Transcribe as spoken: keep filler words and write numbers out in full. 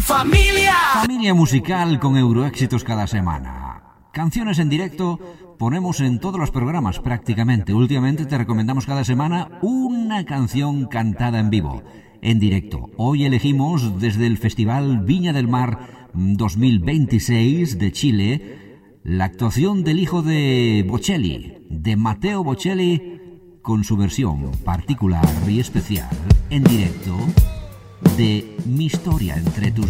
familia. Familia musical con euroéxitos cada semana. Canciones en directo ponemos en todos los programas prácticamente. Últimamente te recomendamos cada semana una canción cantada en vivo, en directo. Hoy elegimos desde el Festival Viña del Mar dos mil veintiséis de Chile la actuación del hijo de Bocelli, de Matteo Bocelli, con su versión particular y especial en directo de Mi historia entre tus